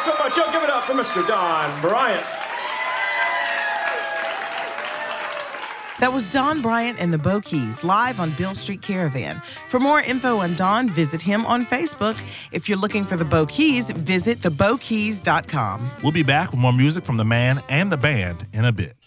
so much. Y'all give it up for Mr. Don Bryant. That was Don Bryant and the Bo Keys live on Beale Street Caravan. For more info on Don, visit him on Facebook. If you're looking for the Bo Keys, visit thebokeys.com. We'll be back with more music from the man and the band in a bit.